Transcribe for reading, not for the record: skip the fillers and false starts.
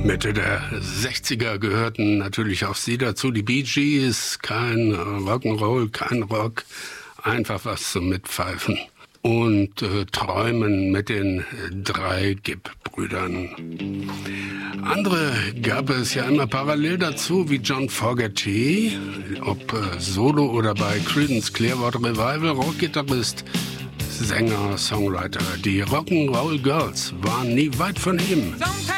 Mitte der 60er gehörten natürlich auch sie dazu. Die Bee Gees, kein Rock'n'Roll, kein Rock, einfach was zum Mitpfeifen und Träumen mit den drei Gibb-Brüdern. Andere gab es ja immer parallel dazu, wie John Fogerty, ob solo oder bei Creedence Clearwater Revival, Rockgitarrist, Sänger, Songwriter. Die Rock'n'Roll Girls waren nie weit von ihm.